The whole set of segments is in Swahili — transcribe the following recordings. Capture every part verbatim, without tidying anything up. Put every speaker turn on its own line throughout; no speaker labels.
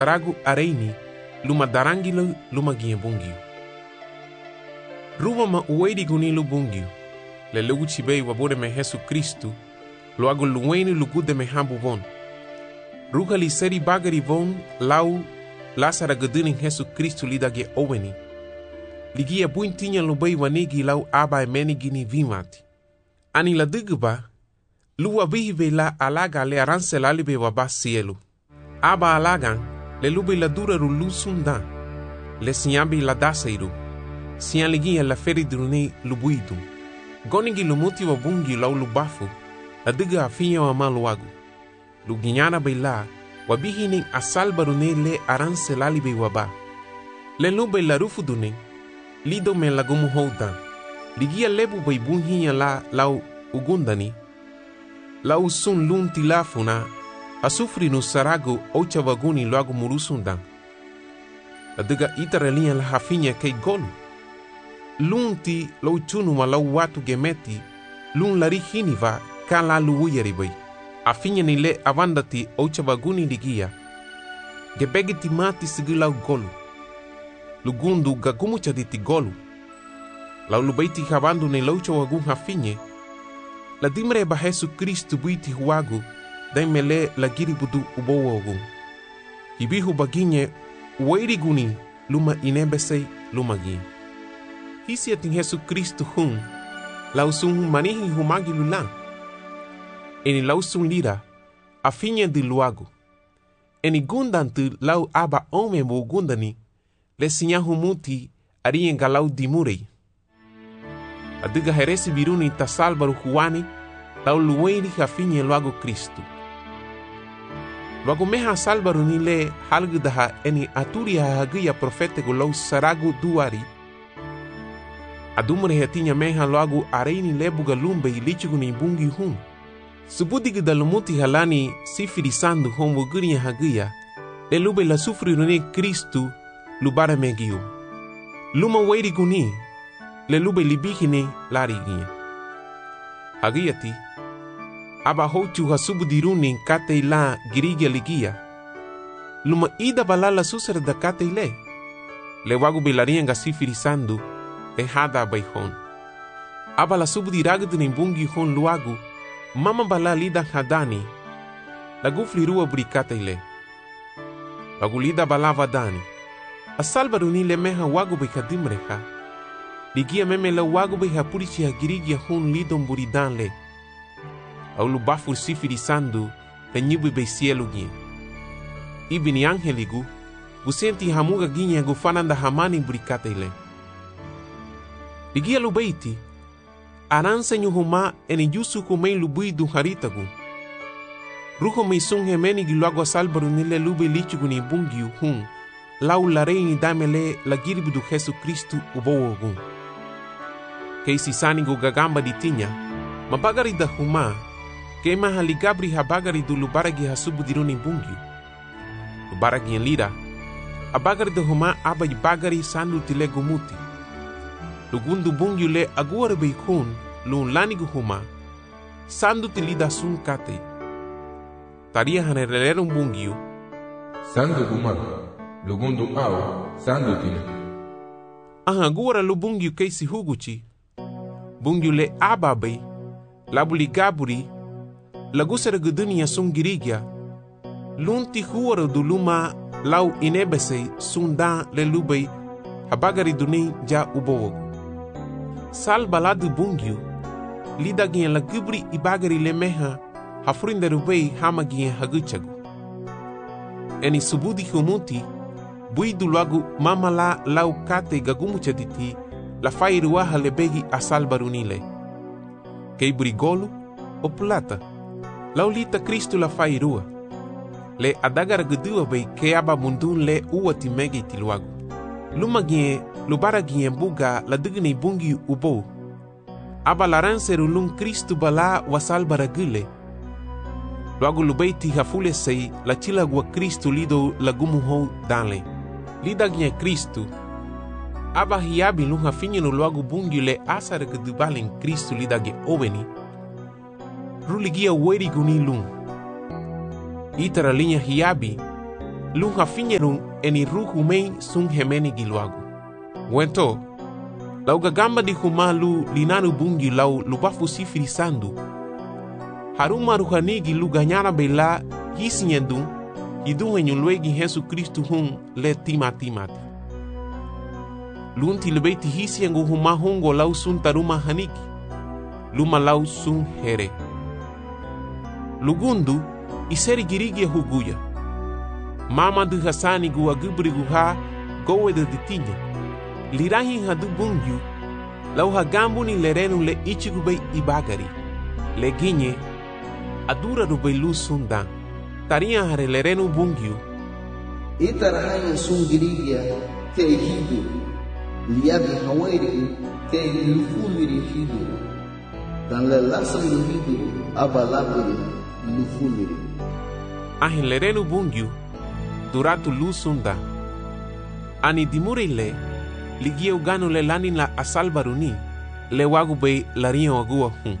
Saragu areini luma darangila luma gie bungiu. Ruwa ma uwedi guni lu bungiu. Le lugu chibei wabode me Jesu Kristu, lo agu luweni lugude me hambu von. Ruga li seri bagari von lau lasara gadunin Jesu Kristu lidage oweni. Ligia buintinya lubei wanigi lau aba emeni gini vimati. Ani la digba, luwa vihive la alaga le aranse lalibe waba sielu. Aba alagan, le lube la dura ru lusundan. Le siambi la daseiru. Sian ligia la feri drune lubuidum. Gonigi lumuti wabungi lau lubafu, la diga afinya wa maluagu. Luginyana beila, wabihinin asalbarune le aranse lalibe waba. Le lube la rufudune, lido me la gumu houdan. Ligia lebu baibunhinya la lau ugundani. Lau sun lunti lafuna, asufri no sarago ocha waguni loago murusundan. La diga itaralinha la hafinya kei golu. Lunti lau chunu ma lau watu gemeti, lun lari hiniva ka la luuyari bai. Afinya ni le avandati ocha waguni ligia. Gebegiti mati sigi lau golu. Lugundu gagumu chaditi golu. Lau lubaiti habandu ni laucha wagun hafinye. La dimre ba Jesu Kristu buiti huagu, dai mele la giribudu ubowa ogun. Hibihu baginye, uwairi guni, luma inebesei luma gin. Hisi atin Jesu Kristu hun, lau sun manihi humagi lulan. Eni lau sun lira, afinye di luagu. Eni gundantu lau aba ome mo gundani, le sinyahu muti arien galau dimurei. Adiga heresi biruni tasalbaru huani, lau luweni hafinye luago Kristu. Luago meha salbaru ni le halgudaha eni aturi hahagia profetego lau saragu duari. Adumre hetinya meha luago areini lebuga lumbe ilichigu ni bungi hun. Subudigu da lumuti halani sifirisando homo guria hagia, le lube la sufri rune Kristu lubara megiu. Luma weiri guni, le lube libihine larigia. Hagiati, aba hochu hasubudiruni kate la girigia ligia. Luma ida balala susar da kate le. Le wagu belarianga sifirisando, e hada baihon. Aba la subudiragu nimbungi hon luagu, mama bala lida hadani, la gufli rua burikate le. Wagu lida balava dani. Asalbaruni le meha wagu bekadimreha. Ligia meme la wagu behapurichi hagirigia hun lidon buridan le. Au lubafur sifirisando le nyibu be cielo gien. Ibini angeligu, busenti hamuga ginha gufananda hamani burikate le. Ligia lubeiti, aransa nyuhuma eni yusu kumei lubui du haritagu. Ruho meisung hemeni giluago salbaruni le lube lichigu ni bungiu hun. Lau la reini damele la giribu du Jesu Kristu ubowogun. Keisi sanigo gagamba di tinya, mabagari da huma, ke maha ligabri habagari du lubaragi hasubu diruni bungiu. Lubaragi en lira, abagari da huma abai bagari sandu tile gumuti. Lugundu bungiu le aguare beikun, lun lanigu huma, sandu tilida sun kate. Taria hanerelerum bungiu.
Sandu huma. Lugundu au, sandu tine.
Aha gura lu bungiu keisi huguchi. Bungiu le ababai, labuli gaburi, lagusara gudunia sun girigia. Lunti huara du luma lau inebesei sundan le lubei, habagari duni ja ubowogu. Sal baladu bungiu, lidagien la gubri ibagari le meha, hafrinderubei hamagien haguchagu. Eni subudi humuti, buidu lagu mama la lau kate gagumu chaditi la fairuaha lebegi asalbarunile. Kei brigolu o plata. Lau lita Kristu la fairua. Le adagara gudua bei ke aba mundun le uati megi tiluagu. Luma gie lubara gie buga la digni bungi ubo. Aba laranseru lun Kristu bala wasalbara gule. Luagu lubeiti hafule sei la chila gua Kristu lido lagumu hou danle. Lida gie Kristu. Aba hiabi lun hafinye no luagu bungi le asara gudubalen Kristu lida gie oveni. Ruligia weri guni lun. Itara linha hiabi. lun hafinyerun eni ruhu mei sun hemeni giluagu. Wento, lau gagamba di huma lu linanu bungi lau lubafu sifiri sandu. Haruma ruhanigi lu ganyara bela hisinyendun, idun henyulwegi Yesu Kristu hun le tima timati. Lunti lebeiti hisiyengu huma hungo lau sun taruma haniki, luma lau sun here. Lugundu, iseri girigia huguya. Mama du hasani gua gubri guha gowe de ditinya. Lirahi hadu bungyu, lau hagambu ni lerenu le ichigubei ibagari. Le ginye, adura rubei lu sunda. Taria hare lerenu bungyu.
Itarahanyo sun girigia te hidu. Liabi hawairi te lufumiri hidu. Dan le lasam lu hidu abalabiri lufumiri.
Ahin lerenu bungyu, duratu lu sunda. Ani dimurile, ligio gano le lani la asalbaruni, le wagube lario agua hun.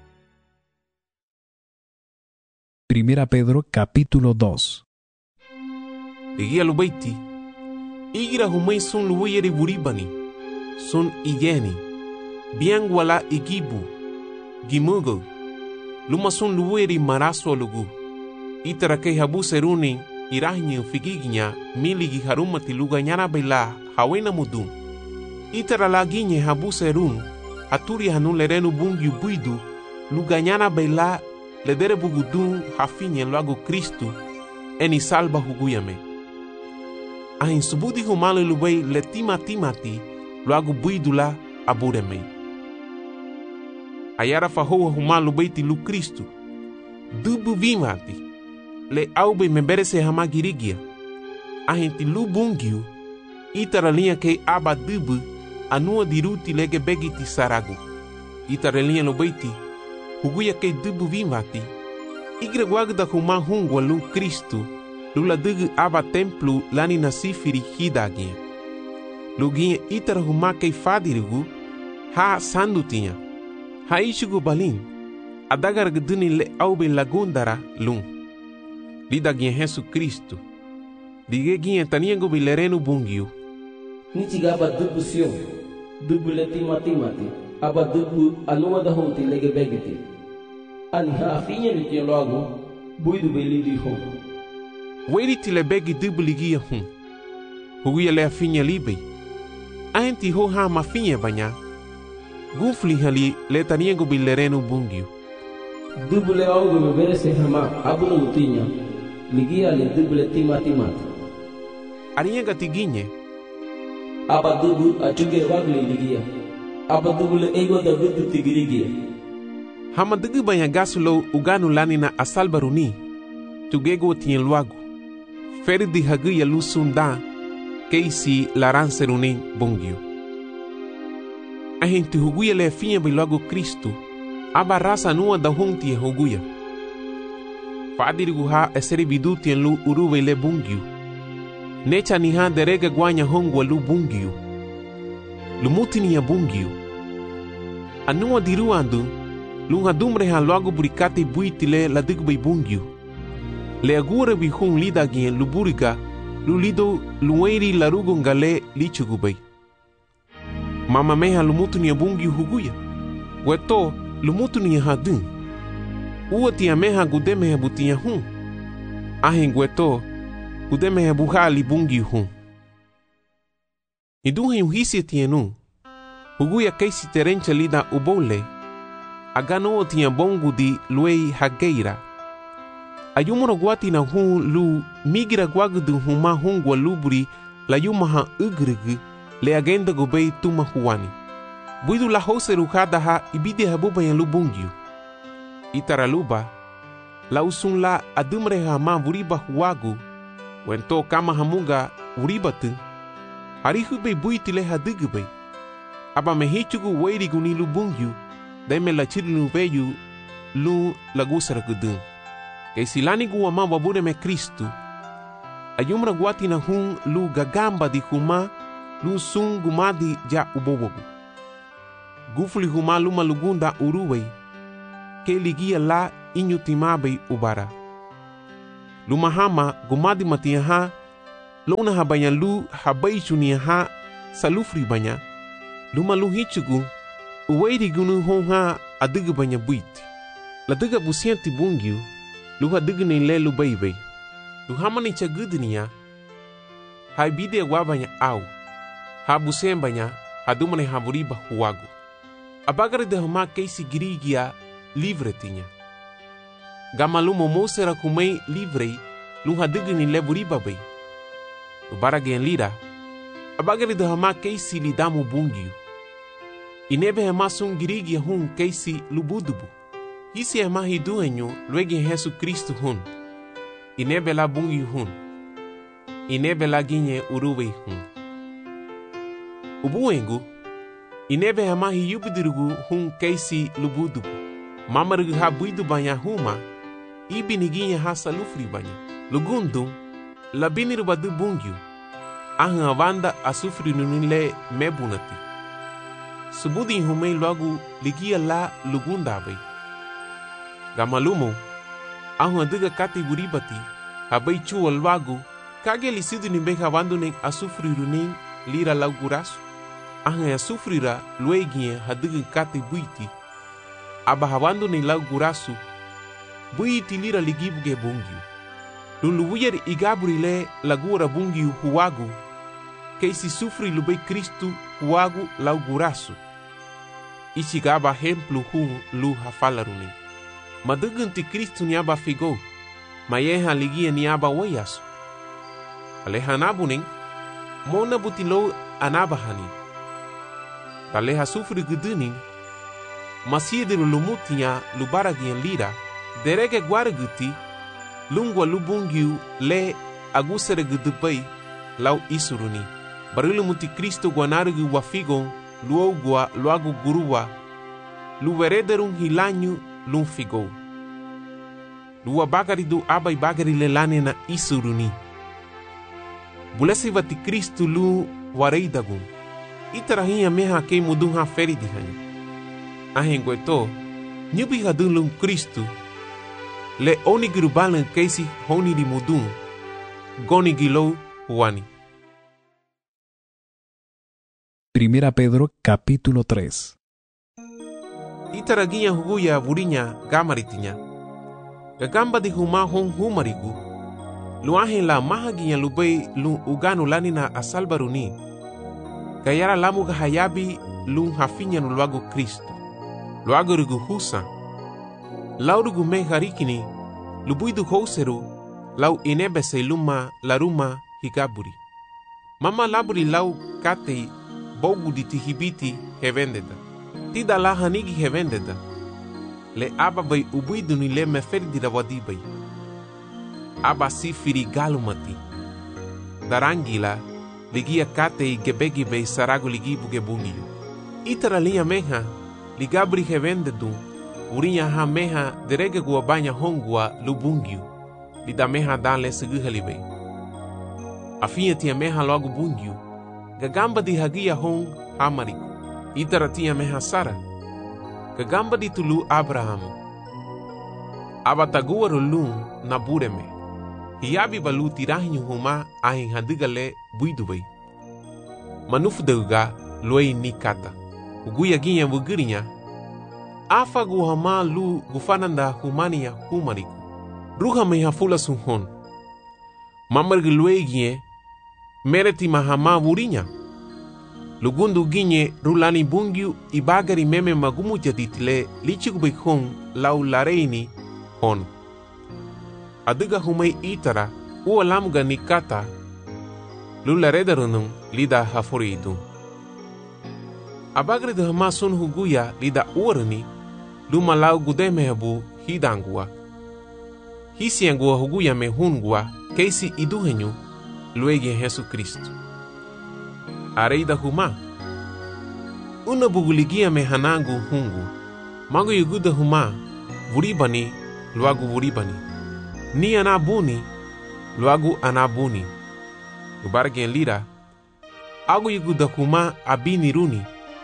Primera Pedro capítulo dos.
Ligia lubeiti, igira humei sun luweyeri buribani, sun igeni, bien wala igibu, gimugo, luma sun luweyeri maraso lugu, itarake habu seruni, irahinyo figiginya, miligi harumati luga nyana bela, hawena mudun. Itara laginye habu serun, aturi hanu lerenu bungyu buidu, luga nyana bela, ledere bugudun hafinye lago Kristu, eni salba huguyame. Ahin subudi humalo lubei le tima timati, lago buidula abureme. Ayara fahoa humalo beiti lu Kristu, dubu vimati, le aube memberese hama girigia. Ahin ti lu bungyu, itara linha ke aba dubu, anua diruti lege begiti saragu. Itara linha lubeiti, huguya ke dubu vimati, igre guagda huma hungwa lu Kristu, lula dugu aba templu lani na sifiri hidagia. Luginha itara huma ke fadirigu, ha sandutinha, ha ishugu balin, adagar gduni le aube lagundara lun. Lidaginha Yesu Kristu, digeginha taniengo bilerenu bungyu.
Nichiga aba dubu sio, dubu le timatimati, aba dubu anua da honti lege begiti. Ani hafinha likia logo, buidu belidi hon.
Weri tile begi dubu ligia hun. Huguya le afinha libe. Aenti ho ha mafinha banya. Gufli hali le taniengo bilerenu bungyu.
Dubu le augo me verese hama abunu utinya. Ligia le dubu le timatimati.
Arienga tiginye.
Aba dubu achuge wagli ligia. Aba dubu le ego da vidu tigirigia.
Hama dugu banya gasulo uganu lani na asalbaruni. Tugego tien luagu. Ferdi hagu ya lusunda. Keisi laranserunin bungyu. Ahinti huguya le finha bilogo Kristu. Aba rasa nua da honti huguya. Fadirigu ha eseri bidu tien lu uruwe le bungyu. Necha ni ha derega guanya hongwa lu bungyu. Lumutini ya bungyu. Anua diruandu, lunga dumre ha logo burikate buitile la digbe bungyu. Le agure bi hun lida gien luburiga, lu lido lueri larugo ngale lichugubei. Mama meha lumutini ya bungyu huguya. Weto lumutini ya hadun. Uati ya meha gudeme ya butia hun. Ahen weto, gudeme ya buhali bungyu hun. Iduhe yuhisi tienu. Huguya keisi terencha lida ubole. Agano tia bongu di luei hageira. Ayumoro guati na hun lu migira guagdu huma hungwa luburi la yumaha ugrigi le agenda gubei tuma huani. Buidu la hose rukada ha ibide habuba ya lubungyu. Itaraluba, la usun la adumre hama vuriba huagu, wento kama hamunga uribatu, harihube buitile hadugube. Aba mehichugu weirigu ni lubungyu, daime la chirilu veyu lu lagusara gudun. Kaisilani guwa ma wabure me Kristu. Ayumra guati na hun lu gagamba di huma lu sun gumadi ja ubobogu. Gufuli huma luma lugunda uruwei. Ke ligia la inyutimabe ubara. Lumahama gumadi matiaha lona ha banya lu ha bai chunia ha salufri banya luma lu hichugu uwairi gunu hon ha adiga banya buiti la diga busianti bungiu lu ha diga ni le lu bai bai lu hamani chagudnia ha bide wa banya au ha busem banya ha dumane ha buriba huagu abagari de hama keisi girigia livre tinha gamalu momosera kumei livre lu ha diga ni le buriba bai ubara gen lira abagari de hama keisi lidamu bungiu inebe hama sun girigia hun keisi lubudubu hisi hama hiduenyo luegi Yesu Kristo hun inebe la bungi hun inebe la ginye uruwe hun ubuengu inebe hama hiyubidirugu hun keisi lubudubu mamarigu ha buidu banya huma ibini ginye ha salufri banya lugundu labiniru badu bungiu ahan avanda asufri nunile mebunati subudi humei logo ligia la lugunda bai gamalumo ahu adiga kati buribati habai chuo lwagu kage lisidu ni beka vanduning asufri runing lira laugurasu ahu asufrira luegie hadiga kati buiti aba havandu ni laugurasu buiti lira ligibuge bungiu luluwuyer igaburi le lagura bungiu huwagu keisi sufri lubei Kristu huwagu laugurasu ichigaba hemplu hu lu hafalaruni madugunti Kristu niaba figo mayeha ligia niaba wayasu alehanabuning mona butilo anabahani taleha sufri guduning masiediru lumutinya lubaragian lira derege guarguti lungwa lubungiu le agusere gudupai lau isuruni barilu muti Kristo guanarugu wafigon luogua luagu guruwa luwerederun hilanyu lun figo luwa bagari du abai bagari lelane na isuruni bulesi vati Kristo lu wareidagun itarahiya meha kei mudun ha feridi hani ahengweto nyubi hadun lun Kristo le onigiru balan keisi honi di mudun goni gilo huani.
Primera Pedro capítulo tres.
Itaraginya huguya vurinya gamaritinya. Gagamba di huma hon humarigu. Luahin la mahaginya lubei lun uganu lanina asalbaruni. Gayara lamu gahayabi lun hafinya nuluago Kristo. Luago rigu husa. Laurugu me harikini. Lubuidu houseru. Lau inebese luma laruma higaburi. Mama laburi lau katei bogu di tihibiti hevendeda. Tida la hanigi hevendeda. Le aba bai ubuidu ni le meferdi da wadibai. Aba sifiri galumati. Darangila ligia katei gebegi bai saragu ligibu gebungiu. Itara linha meha ligabri hevendedu. Urinya ha meha derege guabanya hongua lubungiu. Lida meha dale seguhalibai. Afinha tia meha logo bungiu. Gagamba di hagia hong hamariku. Itara tia meha Sara. Gagamba di tulu Abraham. Abatagua rolun na bureme. Hiabi balu tirahinyu huma ahin hadigale buidubai. Manufdeuga luei nikata. Uguya ginha bugirinya. Afa guhama lu gufananda humania humariku. Ruha meha fula sunhon. Mamargi luei ginhe. Mereti mahama burinya. Lugundu ginye rulani bungiu ibagari meme magumu jaditile lichigubay hon lau lareini hon. Adiga humay itara ualamuga nikata lularedarunung lida hafuridu. Abagari de hama sun huguya lida uarani luma lau gudemehabu hidangua. Hisiangua huguya me hungua keisi iduhenyu luegi Yesu Kristo. Areida huma. Una buguligia me hanangu hungu. Mago yuguda huma. Vuribani, luagu vuribani. Ni anabuni, luagu anabuni. Ubargen lira. Agu yuguda huma abini runi.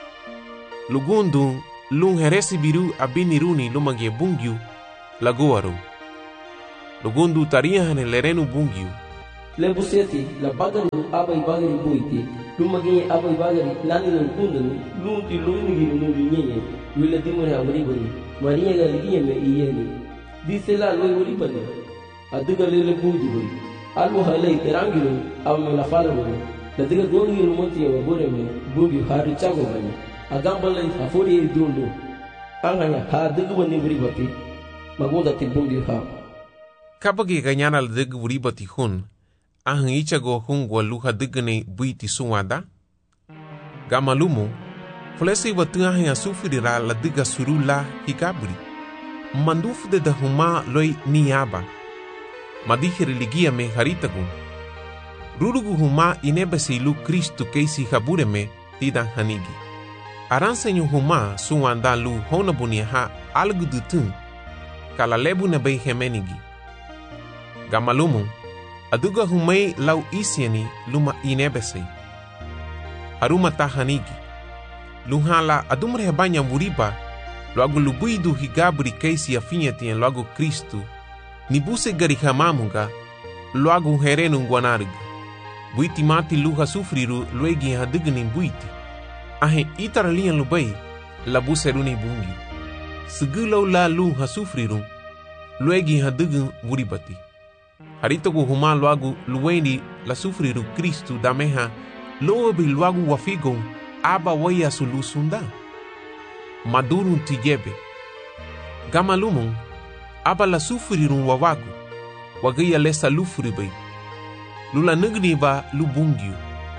Lugundu lung heresi biru abini runi lumagie bungiu laguaru. Lugundu taria hane lerenu bungiu.
Le buseti la bagari abai bagari buiti. Lumagin abai bagari nani nang kundani. Lunti luni gini nuli nyenye. Wila dimore awaribani. Maria galigiye me iyeni. Dice la loy waribani. Aduga lele buiti bari. Alwa halay terangilo amme la fala bari. Ladiga gongi lumonti ya wabore me bugi hari chago bani. Agambalay afori idundu. Anganya ha duga bani waribati. Magunda ti bungi ha.
Kapag ikanyana la duga waribati hun, ahang ichago hun gwa luha duga ni buiti suwada? Gamalumu, Flesi watu ahang asufirira la duga surula hikabri. Mandufu de dahuma loi niaba. Madihi religia me haritagun. Rurugu huma inebesi lu Kristu keisi habure me tidan hanigi. Aransenyu huma suwanda lu honabunia ha algu dutun. Kala lebu na bei hemenigi. Gamalumu, aduga humei lau isieni luma inebesi. Haruma tahanigi. Luhala adumre hebanya muriba. Logo lubuidu higabri keisi afinhati logo Kristu. Nibuse garihamamunga. Logo herenu guanarga. Buiti mati luha sufriru luegi hadigni buiti. Ahe itaralian lubai. Labuseruni bungi. Segulo la luha sufriru. Luegi hadign muribati. Haritogu huma logo lueni la sufriru Kristu dameha. Lobi logo wafigon. Aba waya sulusunda. Madurun tijebe. Gamalumun. Aba la sufurirun wawagu. Wagaya lesa lufuribay. Lula nagni ba lubungyu.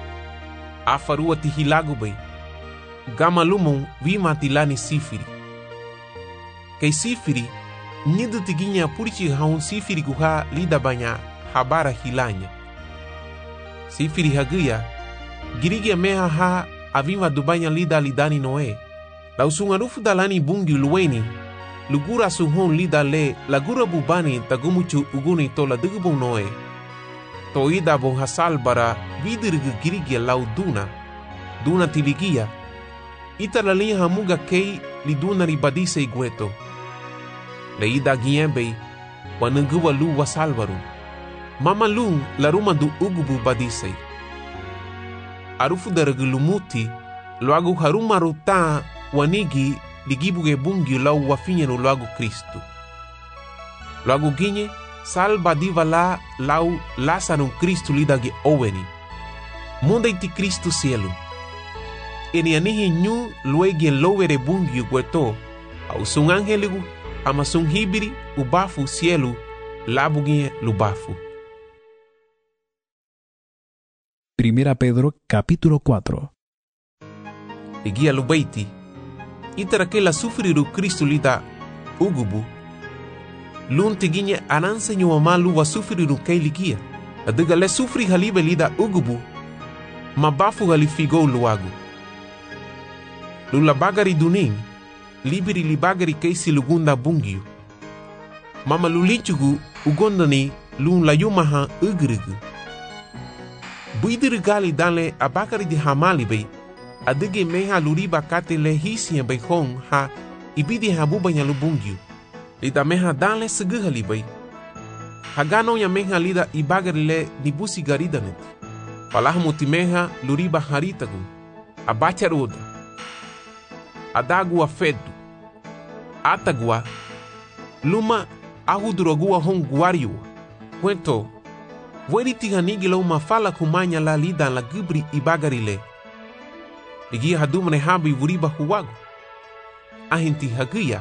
Afarua tihilagu bay. Gamalumun vima tilani sifiri. Kay sifiri. Nidu tiginya purichi haun sifiri guha lida banya habara hilanya. Sifiri hagaya. Girigia meha ha avima dubanya lida lidani noe. La usungarufu dalani bungi luweni. Lugura suhon lida le lagura bubani tagumuchu uguni tola digubung noe. Toida bon hasal bara vidirgu girigia lau duna. Duna tiligia. Ita la linha hamuga kei liduna ribadise igueto. Le ida giembei wanunguwa lu wasalvaru. Mama lung la ruma du ugubu badise. Arufu daragulumuti loagu haruma ruta wanigi ligibuge bungi lau wafinyenu loagu Kristu. Loagu ginye salba diva la lau lasanum Kristu lidagi oweni. Munda iti Kristu cielo. Eni anihi nyu luegi lowere bungi gueto au sung angeligu ama sung hibiri ubafu cielo labugie lubafu.
Primera Pedro capítulo cuatro.
Ligia lubaiti. Itara que la sufriru Kristu lida ugubu. Lun tiginya ananse nyuama luwa sufriru kei ligia. Adiga le sufri halibe lida ugubu. Mabafu halifigo luagu. Lula bagari duning. Libiri li bagari keisi lugunda bungiu. Mama lulichugu ugondani lun layumaha ugrigu. Buidir gali dale abakari di hamali bay. Adige meha luriba kate le hisi bay hong ha ibidi habuba nya lubungyu. Lida meha dale seguhali bay. Hagano ya meha lida ibagari le nibusi garidanet. Palahmuti meha luriba haritagu. Abacharuda. Adagua fedu. Atagua. Luma ahudurogua hong guariu. Cuento. Weri tiganigi la uma fala kumanya la lida la gubri ibagarile. Ligi hadumne habi wuriba huwagu. Ahinti haguya.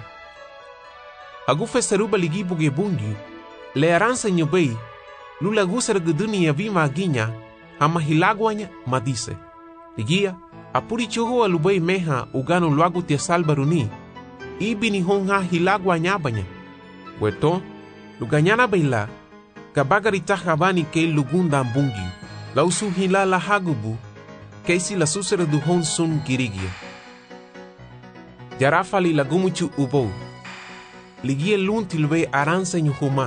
Hagu fesaruba ligi buge bungi. Le aransa nyobei. Lula gusar guduni ya vima aginya. Hama hilagwanya madise. Ligia apuri choho alubei meha ugano luagu tia salbaruni. Ibi ni honga hilagwanya banya. Weto luganyana beila. Kabagari tahabani kei lugunda mbungi. La usuhila la hagubu. Keisi la susere du hon sun girigia. Jarafali la gumuchu ubou. Ligie lunti lube aranse nyuhuma.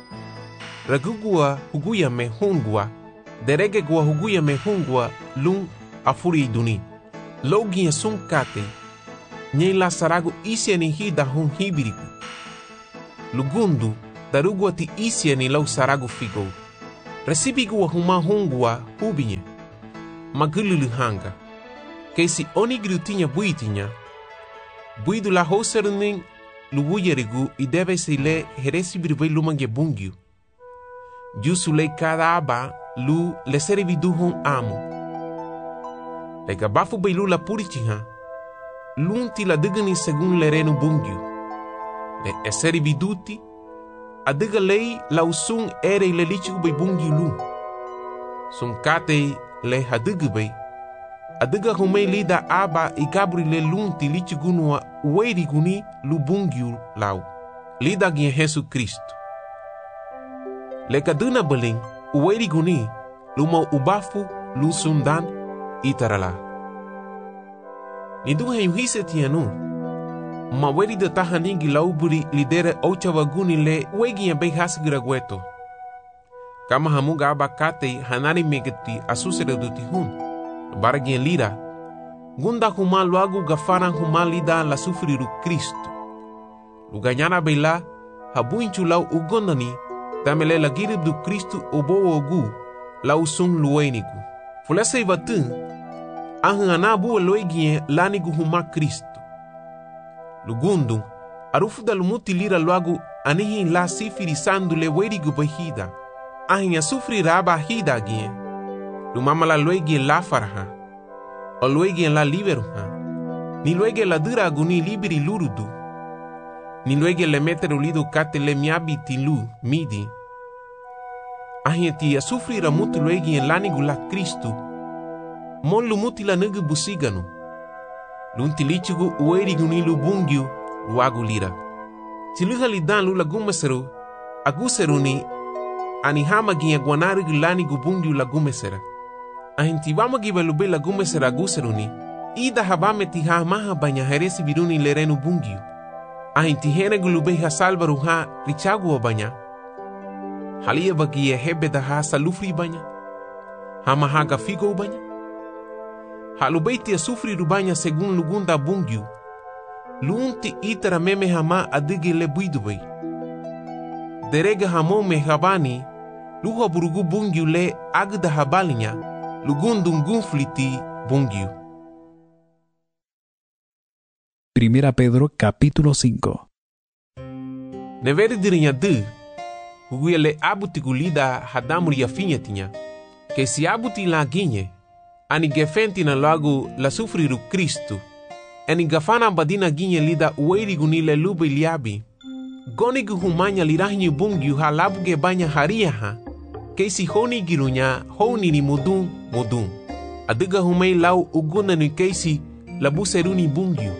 Ragugua huguya me hungua. Derege gua huguya me hungua lun afuri duni. Logia sun kate. Nye la saragu isia ni hida hon hibiriku. Lugundu darugua ti isia ni lau saragu figo. Recibigu wa huma hungua hubinye. Magululu hanga. Kesi onigru tinha buitinya. Buidu la hoseruning luwuyerigu e deve se le heresibiru lumange bungyu. Jusu le cada aba lu le serividu hon amo. Le gabafu beilu la purichiha. Lunti la digani segun le renu bungyu. Le eserividuti. Adiga lei la usung ere le lichigu bei bungyu lu. Sun kate le hadigu bei. Adiga humei lida aba i gabri le lunti lichigu nua ueri guni lu bungyu lau. Lida gien Jesu Cristo. Le kaduna beling ueri guni luma ubafu lu sundan itarala. Nidu hayuhise tianu. Maweri de tahaningi lauburi lidera ochawaguni le wegi ya bei hasgragueto. Kama hamuga abakate hanari megeti asusere duti hun. Baragien lira. Gunda huma luagu gafaran huma lida la sufriru Cristo. Luganyana beila habuinchu lau ugondani tamele la girib du Cristo obo ogu la usung luenigu. Fulese ivatun ahanabu loegien lanigu huma Cristo. Lugundum arufu da lumuti lira luagu anihi la sifiri sandu le werigu bahida. Ahin ya sufri raba hida gien. Lumama la loegien la farha. O loegien la liberuha. Ni loegien la dura aguni liberi lurudu. Ni loegien le meteru lidu kate le miabi tilu midi. Ahin ti ya sufri ramuti loegien lanigu la Cristo. Mon lumuti la nugu busiganu. Lunti lichigu ueri guni lu bungyu luagu lira. Tiluha lidan lu lagumeseru aguseruni anihama gia guanari gulani gu bungyu lagumesera. Ahintibama giba lube lagumesera aguseruni. Ida habame tiha maha banya heresi biruni lerenu bungyu. Ahintihene gulube ha salvaru ha richagu banya. Halia bagia hebe da ha salufri banya. Hama haga figo banya. Halubeiti a sufri rubanya segun lugunda bungyu. Lunti itara meme hama adige le buidubei. Derega hamo me habani. Luha burugu bungyu le agda habalinya. Lugundum gunfliti bungyu.
Primera Pedro capítulo cinco.
Neveri dirinya de. Huguia le abuti gulida hadamuri ya finhetinya. Que si abuti la ginye. Ani gefenti na lagu la sufriru Cristo. Ani gafana badina ginye lida ueri gunile lube liabi. Gonigu humanya lirahinyu bungyu ha labuge banya haria ha. Keisi honi girunya honi ni mudun mudun. Adiga humei lau uguna ni keisi labuseruni bungyu.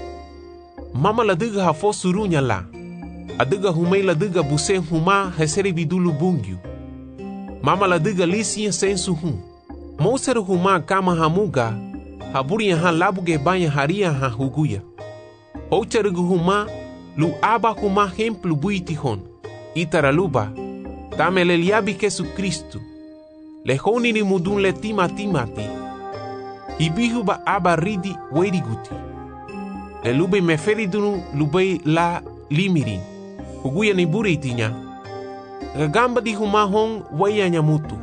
Mama la diga ha fosurunya la. Adiga humei la diga busen huma heseri vidulu bungyu. Mama la diga lisiya sensu hum. Moseru huma kama hamuga, haburiya ha labuge banya haria ha huguya. Hocherugu huma, lu aba huma hemplu buiti hon. Itaraluba, tamele liabi Jesu Cristo. Le honi ni mudun le tima timati. Hibihuba aba ridi weriguti. Le lube meferidunu lube la limiri. Huguya ni buritinya. Gagamba di huma hon waya nyamutu.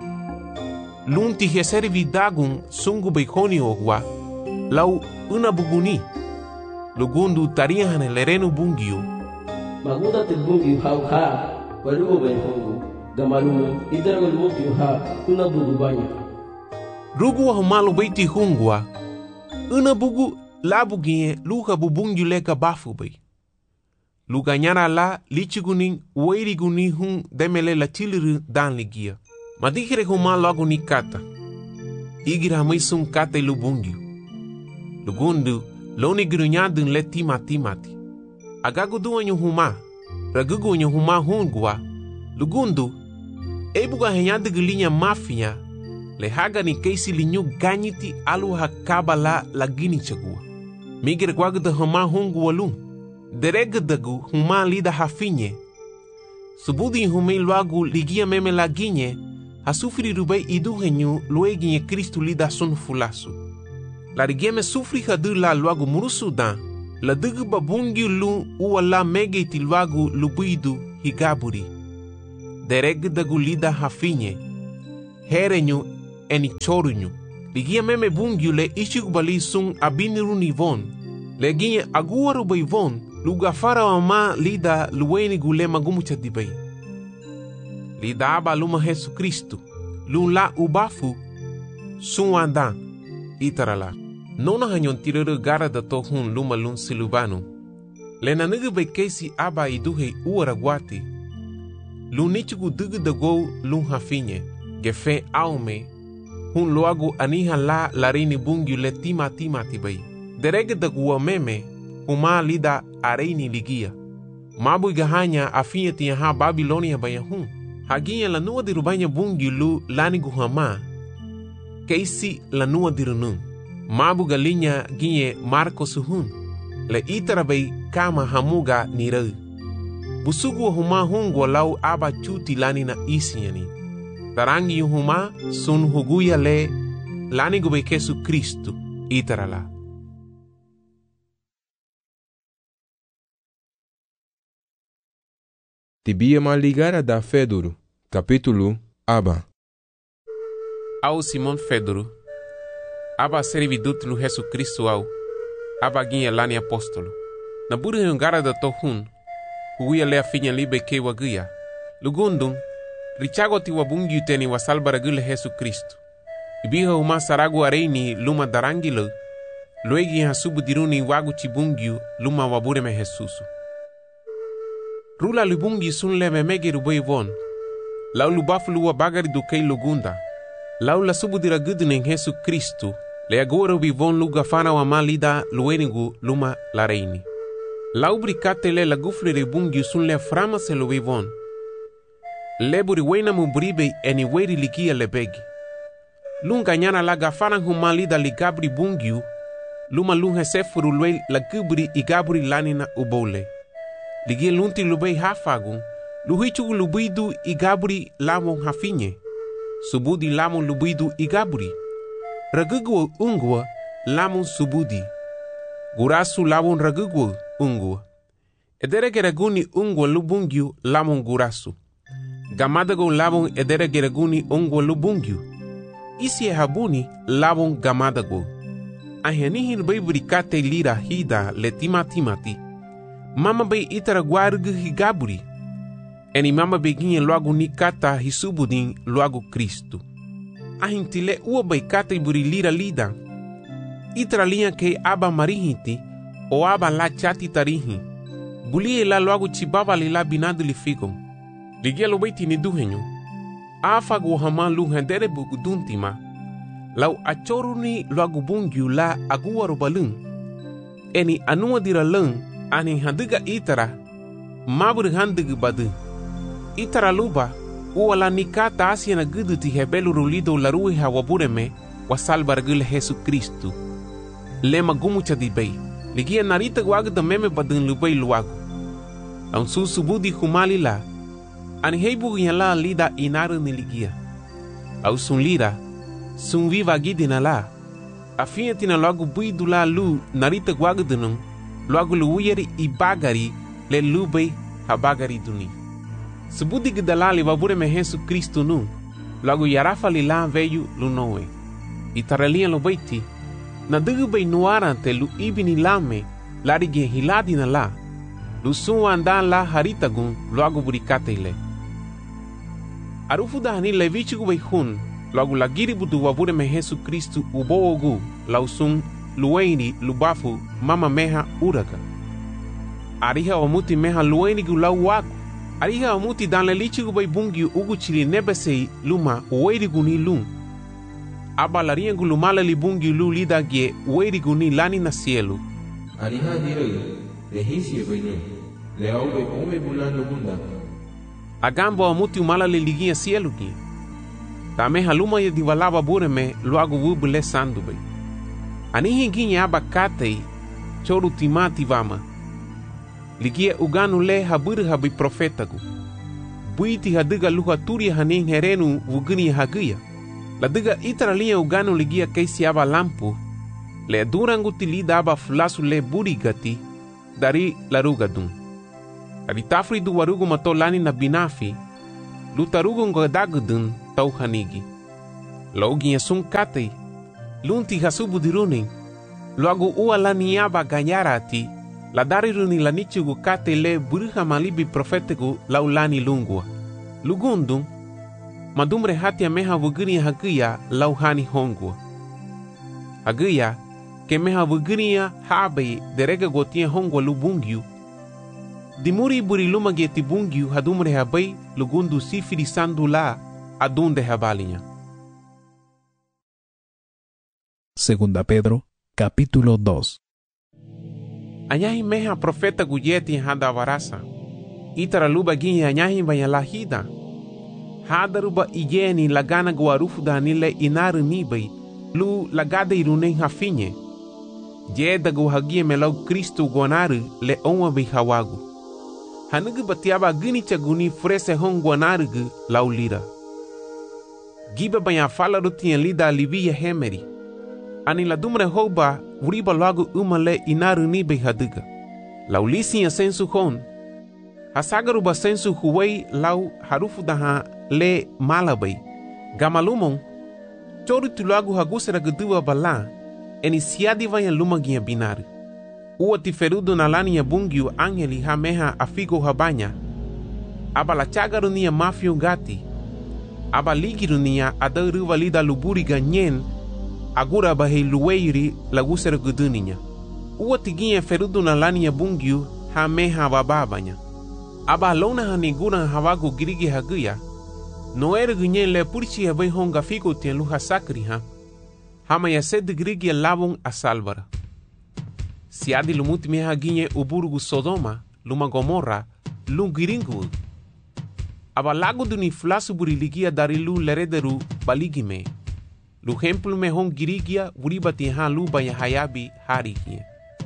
Lunti heseri vidagun sungu beikoni ogwa, lau una buguni. Lugundu tarihan lerenu bungyu.
Maguda te bungyu hau ha, walugo ben hongu, gamalumu idaragol mungyu ha, una bugu banya.
Rugu wa humalu beiti hungwa, una bugu labugie luha bubungyu leka bafu bei. Luganyara la lichiguning ueriguni hun demele la chiliru dan ligia. Madikere huma logo ni kata. Igira maisung kata lubungyu. Lugundu, loni grunyadun le tima timati. Agagu duanyo huma. Ragugu nyo huma hungwa. Lugundu, ebuga henyade gulinya mafia. Le haga ni keisi linyu ganyiti alu hakaba la lagini chagua. Migire gwagda huma hungwa lung. Deregdagu huma lida hafinye. Subudi humei luagu ligia meme laginye. Hasufri rubei iduhenyu lueginye Cristo lida sun fulasu. La rigeme sufri hadu la luagu murusudan. La dugu babungi lu uwa la megeti luagu lubuidu higaburi. dereg dagu lida hafinye, herenyu eni chorunyu. Ligia meme bungyu le ishik bali sung abiniru nivon. Leginye aguaru baivon, lugafara wama lida luweni gule magumu chadibay. Lida aba luma Jesu Kristu, lula ubafu, sung andan, itarala. Nona hanyon tirere gara da tohun luma lun silubanu. Lena nige bekesi aba iduhe uaraguati. Lunichugu dugu dago lun hafinye, gefe aume, hun loagu aniha la larini bungyu le tima tima tibay. Derege dagu meme, huma lida areini ligia. Mabu igahanya afinye tiyaha Babilonia bayahun. Haginya lanua dirubanya bungyu lu lanigu hama. Keisi lanua dirunun. Mabu galinya ginye Marco suhun. Le itarabay kama hamuga nirau. Busugu huma hungwa lau aba chuti lanina isinyani. Tarangi huma sun huguya le lanigu bay Jesu Kristu itarala.
Tibia maligara da Fedoro, capítulo Aba.
Au Simon Fedoro, aba servidut lu Jesu Kristu au, aba ginha lani apóstolo. Na buri hungara da tohun, huguya le afinya libe ke waguya. Lugundum, richago ti wabungi uteni wasalbara gule Jesu Kristu. Ibiha uma saragu areini luma darangilo, luegi hasubu diruni wagu chibungiu luma wabure me Jesusu. Rula lubungi sun le memege rubei von. Lau lubafu luwa bagari do kei lugunda. Lau la subu dira gudunen Jesu Kristu. Le agora ubi von luga fana wa malida luenigu luma la reini. Lau bricate le la gufle ribungi sun le frama se lubi von. Le buri wena mubribe eni weri likia le begi. Lunga nyana la gafana huma lida ligabri bungiu. Luma lunga sefuru lue la gubri igabri lanina ubole. Ligia lunti lubei hafagun, luhichugu lubidu igabri lamon hafinye. Subudi lamon lubidu igabri. Ragugwa ungwa lamon subudi. Gurasu lamon ragugwa ungwa. Edere geraguni ungwa lubungyu lamon gurasu. Gamadago lamon edere geraguni ungwa lubungyu. Isi habuni lamon gamadago. Ahenihin beibrikate lira hida le timatimati. Mama be itara guargu higaburi. Eni mama beginha logo ni kata hisubudin logo Cristo. Ahintile ua be kata iburi lira lida. Itara linha ke aba marihinti o aba la chati tarihi. Bulie la logo chibaba li la binadu li ficom. Ligia lo beiti ni duhenyo. Afa go hama lu hendere buguduntima. Lau achoruni logo bungyu la agua robalun. Eni anua dira lung. Ani handiga itara, mabur handiga badu. Itara luba, uala nikata asia na gudu ti hebelu rulido la rui hawabureme, wasalbar gule Jesu Kristu. Lema gumucha di bay, ligia narita guagda meme badun lubay luagu. Laun su subudi humali la, ani heibu yala lida inaru ni ligia. Au sun lira, sun viva gidina la, afia tina logo buidu la lu narita guagda nung, logo luuyeri i bagari le lubei ha bagari duni. Subudi gidalali wabure me Jesu Kristu nu, logo yarafa li la veyu lunoe. Itaralia lo beiti, na dugu bei nuarante lu ibini lame, larige hiladi na la, lu suwa andan la haritagun logo burikate ile. Arufu dahani levichigu bei hun, logo lagiri budu wabure me Jesu Kristu uboogu, lausun lueni lubafu mama meha uraga. Ariha omuti meha lueni gulau waku. Ariha omuti dan lelichigu bay bungi ugu chili nebesei luma uweri guni lum. Aba laria gulumala li bungi lu lida gie uweri guni lani na cielo.
Ariha direi, lehisi venu, leaube ome bulano bunda.
Agambo omuti umala li ligia cielo gie. Ta meha luma ye divalaba bureme luagu wubule sandu bay. Anihi ginha abacatei, choro timati vama. Ligia uganu le habur habi profetagu. Buiti hadiga luha turi hanin herenu vugini hagia. La diga itara linha uganu ligia keisi aba lampu. Le durangu tilida aba fulasu le burigati. Dari larugadun. Ari tafri du warugu matolani na binafi. Lutarugo ngodagudun tau hanigi. Loginha sum katei. Lunti hasubu diruning. Logo ua laniaba ganyarati. La dariruni lanichugu kate le buruha malibi profetiku laulani lungua. Lugundung. Madumre hatia meha vugunia hagia lauhani hongua. Hagia. Ke meha vugunia habe derega gotia hongua lubungyu. Dimuri buri lumage tibungyu hadumre habai lugundu sifiri sandula adunde habalinha.
Segunda Pedro, capítulo dos.
Anyahi meha profeta guyeti hada varasa. Itara luba gini anyahi banya lahida. Hada ruba igeni lagana guarufu da nile inaru nibai. Lu lagada iruneng hafinye. Jeda guhagie melau Kristo guanaru le onwa bi hawagu. Hanugu batiaba gini chaguni frese hong guanaru gu lau lira. Giba banya fala rutien lida livia hemeri. Ani la dumre hoba uriba lagu umale inaru nibe haduga. Lau lisi ya sensu hon. Hasagaru ba sensu huwei lau harufu daha le malabai. Gamalumong. Choru tulagu hagusera gudua bala. Eni siadi vanya lumagia binaru. Ua tiferudu nalani ya bungiu angeli hameha afigo habanya. Aba la chagaru niya mafio gati. Aba ligiru niya adaru valida luburi ganyen. Agura bahei luweiri lagusera guduninya. Ua tiginha ferudu nalani ya bungiu hameha wababanya. Aba lona hanigura hawagu girigi haguya. Noere gunyen le purchi habai honga figo tien luha sakri ha. Hama ya sed girigi labung asalvara. Siadi lumuti meha ginye uburugu Sodoma, luma Gomorra, lungiringu. Aba lago duni flasu buriligia darilu lerederu baligime. Lu hemplu me hong girigia uribati ha luba ya hayabi harigie.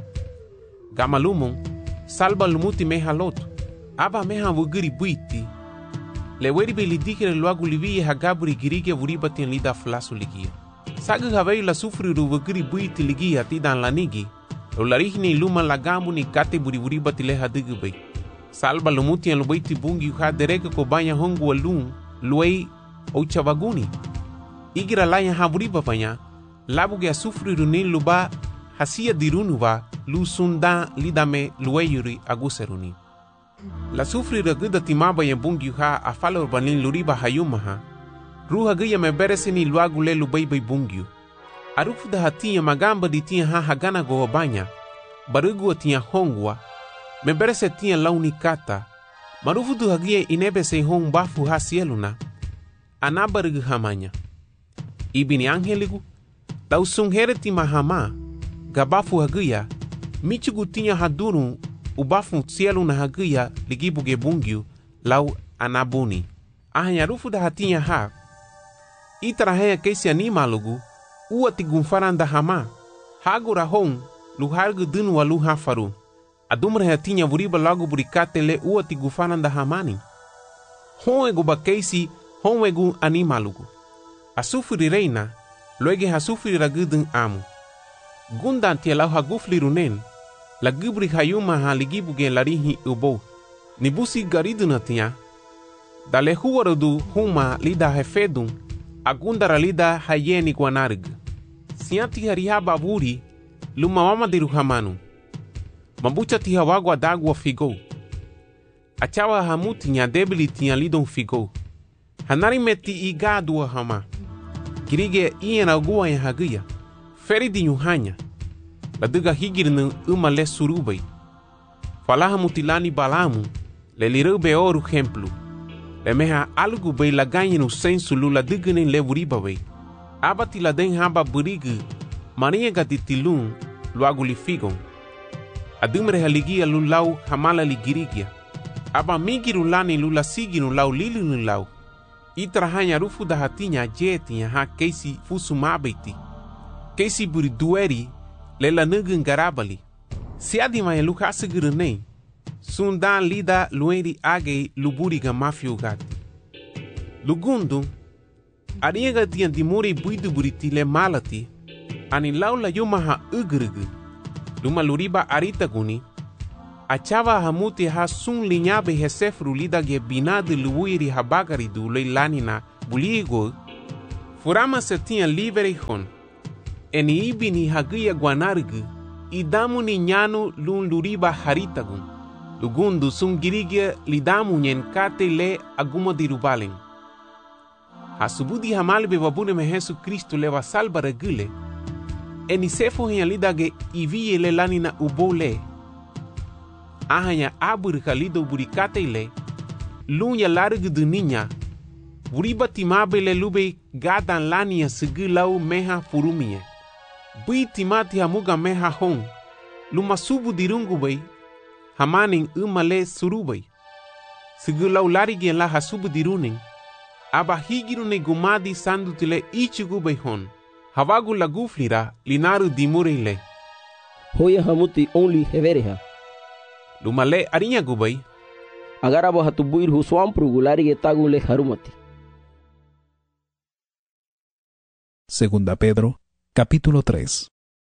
Gamalumong, salba lumuti meha lotu. Aba meha wugiri buiti. Le weribe lidikere luagu livie hagaburi girigia uribati lida flasu ligia. Sagu havei la sufri ru wugiri buiti ligia tidan lanigi. Ularihni luma lagamu ni kate buri uribati le hadugu bay. Salba lumuti en lubaiti bungi ha dereka ko banya hongu walung luei ochavaguni. Igira laya haburiba panya, labuge asufri runin luba hasia dirunuba lu sunda lidame lueyuri aguseruni. La sufri raguda timaba ya bungi ha afala urbanin luriba hayumaha. Ruha gaya me beresini luagu le lubaibai bungiu. Arufu da hatia magamba di tia ha hagana go banya. Barugu tia hongwa. Me berese tia launi kata. Marufu du hagia inebe se hong bafu ha sieluna. Anabarugu hamanya. Ibini angeligu, lau sunghereti mahama, gabafu hagia, michugu tinha haduru, ubafu cielo na hagia, ligibu gebungiu, lau anabuni. Ahanyarufu da hatinha ha, itarahaya keisi animalugu, ua tigunfaranda hama, hagura hong, luhargu dunu wa luha faru. Adumra hatinha vuriba lagu burikate le ua tigufaranda hamani. Honwegu ba keisi, honwegu animalugu. Asufuri reina, luege hasufuri ragudun amu. Gundan tia lau hagufli runen, la gubri hayuma ha ligibuge larihi ubo. Nibusi gariduna tia. Dale huwarudu huma lida hefedun, agundara lida hayeni guanarg. Sianti harihaba buri, luma mama diru hamanu. Mabucha tia wagwa dagwa figo. Achawa hamuti nya debili tia lidon figo. Hanari meti igadua hama. Girige iena ogua ya hagia. Feri di nyuhanya. La duga higirnu uma le surubai. Falaha mutilani balamu. Le lirube oru hemplu. Le meha algu bay la ganyu sensu lu la dugane le wuribabai. Abati la den haba burigu. Maria gatitilun lu aguli figon. Adumre haligia lu lau hamala li girigia. Aba migiru lani lu la siginu lau lilinu lau. Itrahanya rufu da hatinya jetinya ha keisi fusu mabeti. Keisi buri dueri lela nugun garabali. Siadi maya luka sigurunei. Sundan lida lueri age luburiga mafio gati. Lugundu, ariega tian dimuri buidu buriti le malati. Ani laula yuma ha ugrugu. Luma luriba arita guni. achava hamuti ha sun linyabe hesefru lida ge binade luiri habagari du leilanina buligo, furama se tinha livre hon. Eni ibini hagia guanargu, idamu ni nyanu lun luriba haritagun. Lugundu sun girigia lidamu nyen kate le aguma dirubalen. Hasubudi hamalbe wabune me Jesu Kristo leva salva regule. Eni sefo henya lidage iviye le lanina ubole. Ahanya abur kalido burikate le. Lunya largu du ninya. Buriba timabe le lube gadan lania sigilau meha furumie. Bui timati hamuga meha hong. Luma subu dirungu bay. Hamaning umale surubay. Sigilau larigien la hasubu diruning. Aba higirune gumadi sandutile ichigu bay hon. Havagu laguflira linaru dimurile.
Hoya hamuti only hevereha.
Lumale arinya gubay.
Agarabo hatubuir huswampru gularige tagule harumati.
Segunda Pedro, capítulo tres.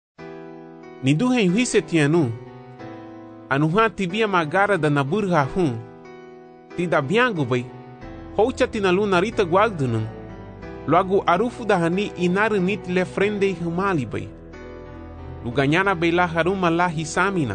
Niduhe yuhise tianu. Anuha tibia magara da naburha hun. Tida biangu bay. Hocha tinalu narita guagdunun. Luagu arufu da hani inaru nit le frende humali bay. Luganyana bay la haruma la hisamina.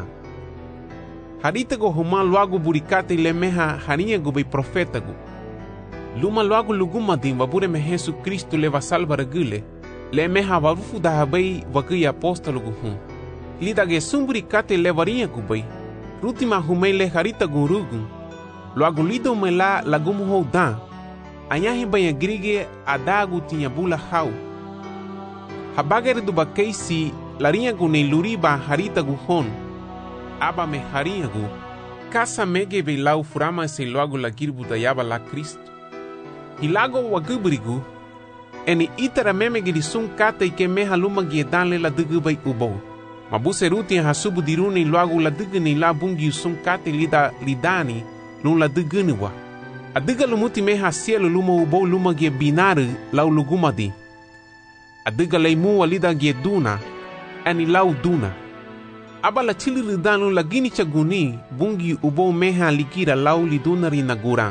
Harita go huma luagu burikate le meha harinha go bay profeta go. Luma luagu luguma din wabure me Jesu Kristo leva salva regule. Le meha warufu da habay wakuy apostolo go hun. Lida ge sumburikate le varinha go bay. Rutima humay le harita go rugun. Luagu lido me la lagumu ho dan. Anyahi banya grige adagu tinha bula hau. Habagere do bakeisi larinha go ne luriba harita go hon. Aba me harinha go. Kasa mege be lau furama se luagu la girbu da yaba la Cristo. Hilago wagubrigu. Eni itara meme giri sun kata ike meha luma giedan le la dugu bay ubo. Mabuse ruti hasubu diruni luagu la dugu ni la bungi sun kata lida lidani lun la dugu ni wa. Adiga lumuti meha cielo luma ubo luma gie binaru lau lugumadi. Adiga leimu walida gie duna. Eni lau duna. Aba la chili ridanu la gini chaguni bungi ubo meha likira lau liduna rinagura.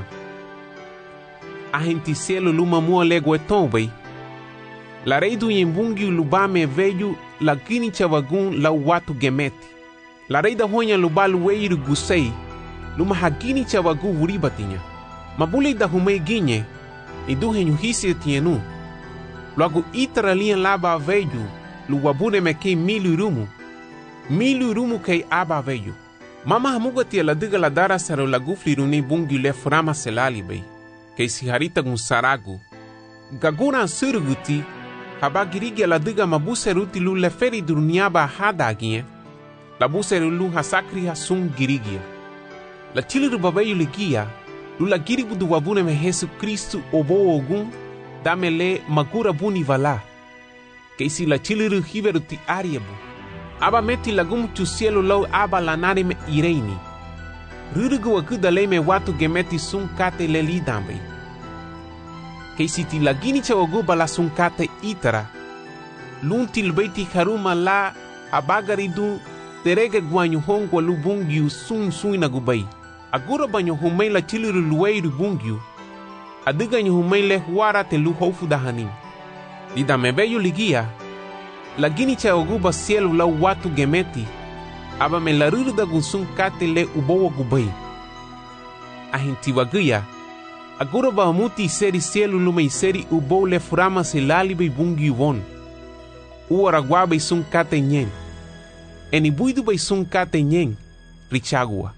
Ahenti cielo luma mua lego eton bay. La reidu yimbungi lubame veju la gini chavagun la watu gemeti. La reida honya lubalu weiru gusei. Luma hagini chavagu vuribatinya. Mabule da humei ginye. Iduhe nyuhisi tienu. Luagu itara lian laba veju. Luwabune mekei milu rumu. Milu rumu kei aba veju. Mama hamuga tia la diga la dara saro la gufli runi bungi le furama selali bay. Kei si harita gun saragu. Gagura suruguti. Habagirigia la diga mabuse ruti lu le feri durniaba hadagie. La buse lu hasakri hasung girigia. La chiliru babayu ligia. Lu la giribu du wabune me Jesu Kristu obo ogun. Dame le magura buni vala. Kei si la chiliru hiveru ti ariabu. Aba meti lagum tu cielo lau aba lanare me ireini. Rurugu wakuda le me watu gemeti sun kate le lidambe. Kei si ti lagini chawaguba la sun kate itara. Lunti lbeiti haruma la abagaridu terege guanyu hongwa lu bungyu sun suina gubai. Agura banyo humei la chiliru lueiru bungyu. Adiga nyu humei le huara te lu hofu dahanin. Lida mebeyu ligia. Lagini chawaguba cielo la watu gemeti. Aba me la ruruda gun sun kate le ubowa gubai. Ahinti waguya. Agora ba muti seri cielo luma seri ubo le furama se lalibe bungi won. Uara guabe sun kate nyen. Eni buidu bay sun kate nyen. Richagua.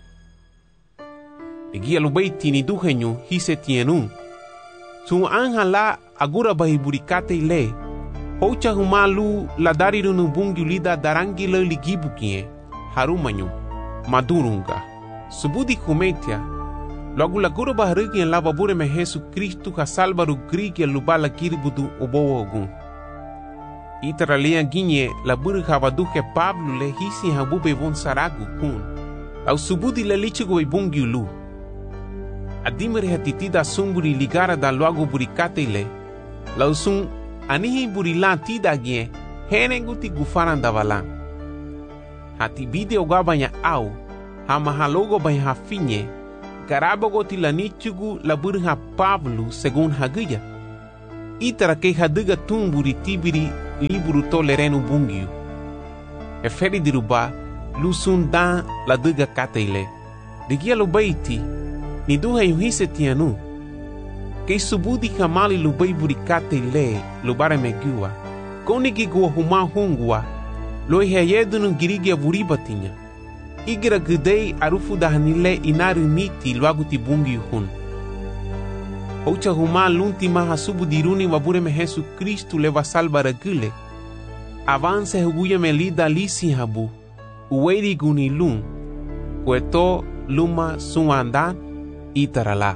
Egia lubay tini duhenyo hise tienun. Sun anja la agora ba hiburikate le. Hocha humalu la darirunu bungi lida darangi le ligibu kie. Harumanyo. Madurunga. Subudi kumetia. Logo la guru baharigi en la babure me Jesu Kristu ha salvaru grigi lubala kiribudu obo ogun. Itara lea ginye la buru havaduke Pablo le hisi habube von saragu kun. Au subudi le lichigo bungi lu. Adimere hatitida sumburi ligara da logo burikate le. La sun anihi burilan tida gie henenguti gufaran da valan. Hati bide ogabanya au ha mahalogo bai ha finye, garabago tilanichugu labur ha Pablo según haguya. Itara que haduga tumburi tibiri liburu tolerenu bungiu. Eferi diruba, lusundan la duga kateile. Digia lo baiti, ni duha yuhise tianu. Que subudi kamali lo baiburi kateile, lo bare megua. Konigi gua huma hungua, lo ihayedunu girigia vuribatinya. Igira gudei arufu dahanile inaru niti luaguti bungiu hun. Ocha huma l'ultima hasubu diruni wabure me Jesu Kristu leva salva regule. Avance huguya me lida lisi habu. Uweri guni lun. Cueto luma suandan itarala.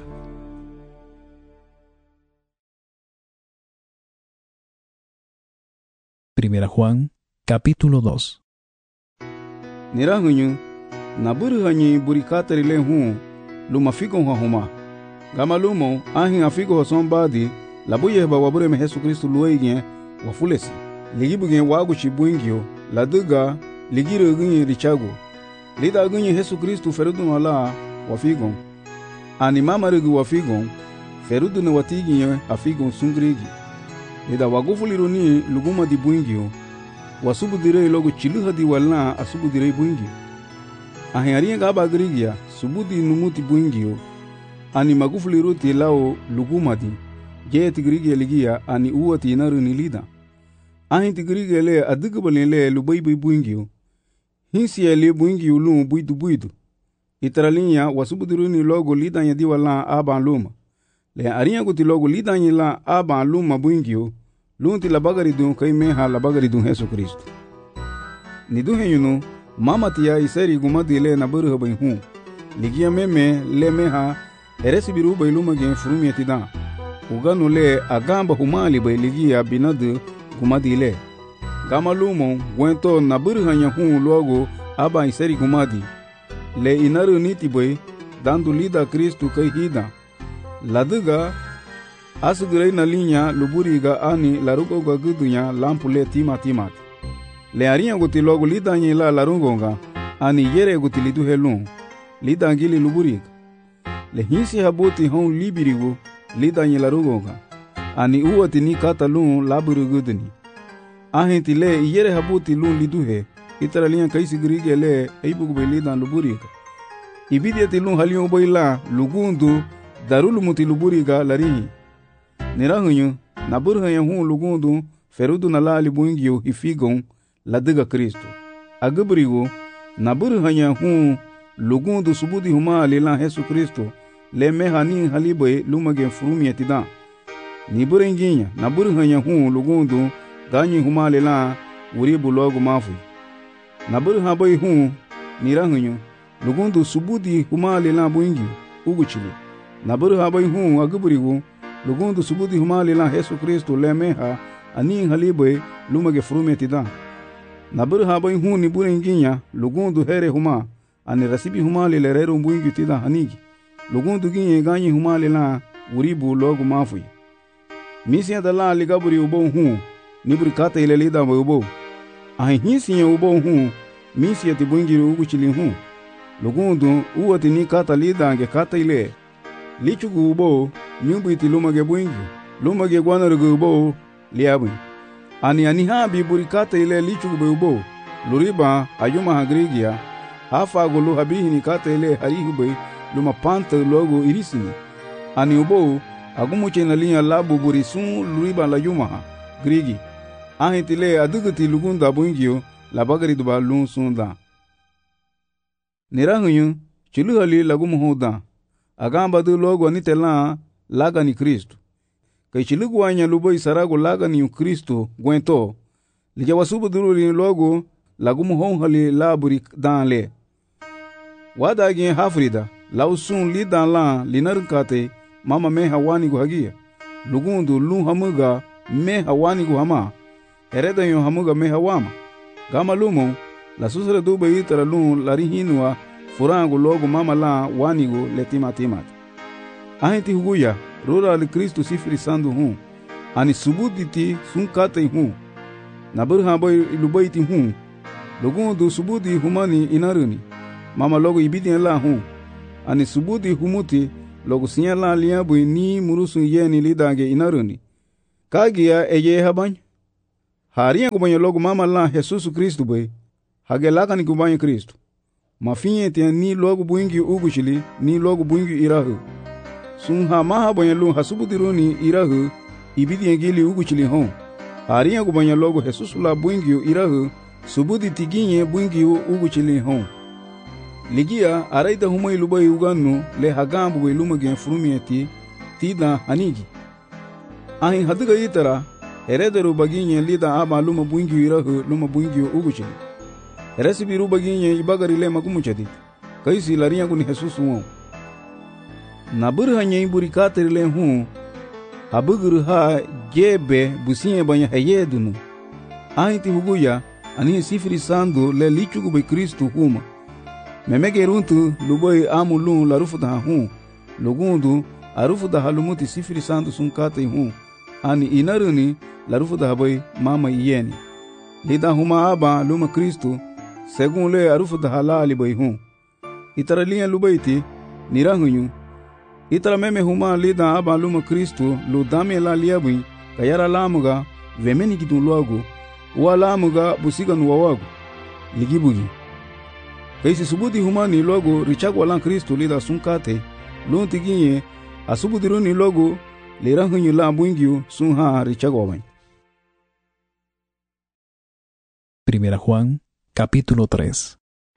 Primera Juan, capítulo dos.
Nirahuñu, naburu hanyi burikatari le hun, luma fikon ha huma. Gama lumo, ahin afiko hoson badi, labuye ba wabure me Jesu Kristu lueigien, wafulesi. Ligibu gen wagu chibuingio, la duga, ligiro gunye richago. Lida gunye Jesu Kristu ferudu nola, wafigon. Ani mama regu wafigon, ferudu ne watigien afigon sungrigi. Lida wagufuliruni luguma di buingio, wasubu direi logo chiluha di walna asubu direi buingio. Ahin arien gaba grigia, subudi numuti buingio, ani magufuliruti lao lugumadi je tigrige ligia ani uwati naru nilida ahin tigrige le adigubale le lubaibai buingio hinsi le buingio lu buidu buidu itralinya wasubuduruni logo lidanya diwala aban luma le arinya guti logo lidanya la aban luma buingio lunti la bagari dun kai meha la bagari dun Jesu Kristo ni duhenyunu mama tia iseri gumadi le na buru bai hu ligia meme le meha eresi biru bai luma gen furumi tidan uganu le agamba humali bai ligia binadu gumadi le gama lumo gwento na buru hanya hu logo aba iseri gumadi le inaru niti bai dandu lida Kristu kai hida laduga asugurei na linya luburiga ani larugo ga gudunya lampu le tima timat le aria guti logo lida nyi la larungonga ani yere guti lidu helun lida ngili luburiga le hinsi habuti hon libirigo lida nyi larugonga ani uwati ni kata lun laburu guduni ahinti le yere habuti lun liduhe itara linya kaisi grige le eibugu be lida luburiga ibidiati lun halion boila lugundu darulu muti luburiga larihi nirahunyu naburhanya hun lugundu ferudu na lali buingio hifigon ladiga Kristo agabrigo naburhanya hun lugundu subudi huma lila Jesu Kristo le mehani haliboy lumage furumi etidan niburenginya naburhanya hun lugundu ganyi huma lila uribu logo mafu naburha boy hun nirahunyu lugundu subudi huma lila buingio uguchili naburha boy hun agabrigo lugundu subudi huma lila Jesu Kristo le meha ani haliboy lumage furumi etidan naburha boy hun niburenginya lugundu here huma ani rasibi huma lila rero buingio tidan hanigi lugundu ginye ganyi huma lila uribu logo mafu misia dala ligaburi ubo hu niburi kata ile lida ubo ahi hinsi ubo hu misia tibungiru uguchili hu lugundu uwati ni kata lida nge kata ile lichugu ubo nyumbu iti lumage buingi lumage gwanarugu ubo liabu ani ani habi buri kata ile lichugu ubo luriba ayuma hagrigia hafa gulu habihi ni kata ile harihube luma panta logo irisini ani ubo agumuche na linya labu buri sun luriba la yuma grigi ahitile aduguti lugunda buingio la bagari duba lun sunda nirahunyu chuluhali lagumu hoda agamba du logo nitela laga ni Kristo kai chilugwanya lubo isarago laga ni Kristo gwento lija wasubu duruli logo lagumu honhali laburi danle wadagi hafrida lausun li dan la linarkate mama me hawani go hagia lugundu lu hamuga me hawani go hama hereda yo hamuga me hawama gama lumo la susre du be itara lu larihinwa furango logo mama la wanigo letima timat ahiti huguya rora li Kristo sifri sandu hu ani subuditi sunkate hu naburha boy lubaiti hu lugundu subudi humani inaruni mama logo ibidien la hu ani subuti humuti logo sinya la liabu ni murusu yeni lidage inaruni kagia eye habany haria kubanyo logo mama la Jesus Kristo boy hagelaka ni kubanyo Kristo mafinye te ni logo buingi ugushili ni logo buingi irahu sun ha maha banyo lu hasubuti runi irahu ibidien gili ugushili hon haria kubanyo logo Jesus la buingi irahu subuti tiginye buingi ugushili hon ligia araita humai lubai uganu le hagambu we lumage frumieti tida hanigi ahi hadiga itara herederu baginye lida aba luma buingi irahu luma buingi uguchi resibi ru baginye ibagari le magumuchadi kaisi lariya kuni Jesus wo nabur hanye buri kater le hu habuguru ha jebe businye banya hayedunu ahi ti huguya ani sifiri sandu le lichugu be Kristo huma memege runtu luboy amulun la rufuda hu lugundu arufuda halumuti sifiri sandu sunkate hu ani inaruni la rufuda boy mama yeni lida huma aba luma Kristo segun le arufuda halali boy hu itara liya lubayti nirahunyu itara meme huma lida aba luma Kristo lu dame la liabi kayara lamuga vemeni kitun logo wala muga busiga nuwawago ligibugi kaisi subuti humani logo richagwa lan Kristo lida sunkate lunti ginye asubuti runi logo lirahunyu la buingyu sunha richagwa bai.
Primera Juan, capítulo tres.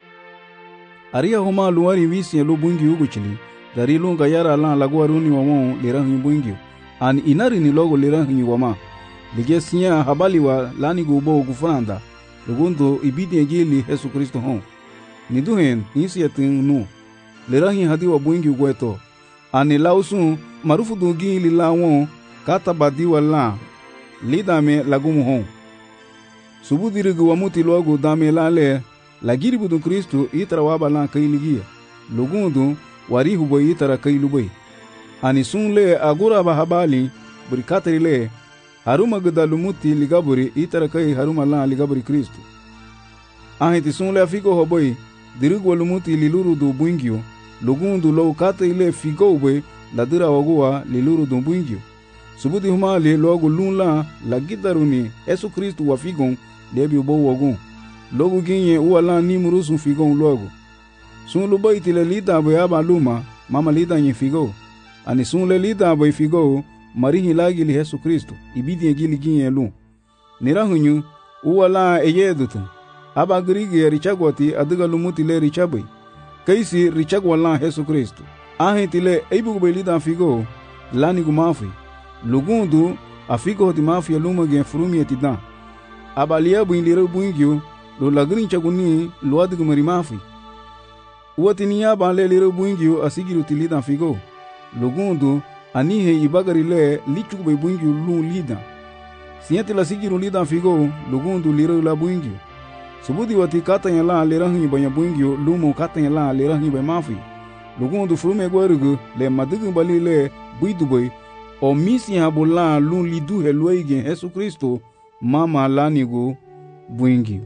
Aria huma luari visi lo buingyu uguchili dari lunga yara lan lagwa runi wamo lirahunyu buingyu an inari ni logo lirahunyu wama ligesinya habali wa lani gubo gufanda lugunto ibidi ngili Yesu Kristo hon niduhen nisiatin nu lerahi hadi wa buingi gweto ani lausun marufu dungi lilawon kata badi wala lidame lagumu hon subudirigu wa muti logo dame lale lagiri budun Kristo itara waba lan kailigia lugundu warihu boy itara kailubai ani sunle agura ba habali burikatri le haruma gudalumuti ligaburi itara kai haruma lan ligaburi Kristo ahiti sunle afiko hoboy dirigu walumuti liluru do buingio lugundu lo kata ile figowe ladira wagua liluru do buingio subuti humali logo lunla la gidaruni Yesu Kristo wa figon debi bo wagun logo ginye uala ni murusu figon logo sun lo baiti le lida bo aba luma mama lida nyi figo ani sun le lida bo figo marihi lagi li Yesu Kristo ibidi ngili ginye lu nirahunyu uala eyedutu aba grigi richagwati adiga lumuti le richabai kaisi richagwala Yesu Kristo ahiti le eibu belida figo lani gumafi lugundu afigo di mafia luma gen frumi etida aba liabu indire buingyo lo lagrin chaguni lo adigu marimafi uwati niya ba le lire buingyo asigiru tilida figo lugundu anihe ibagari le lichugu be buingyo lu lida sienti la sigiru lida figo lugundu lire la buingyo subuti wati katanya la lerahi banya buingyo lumo katanya la lerahi bay mafi lugundu frume gwarugu le madigu bali le buiduboy o misi habola lun lidu helwege Yesu Kristo mama lanigu buingyo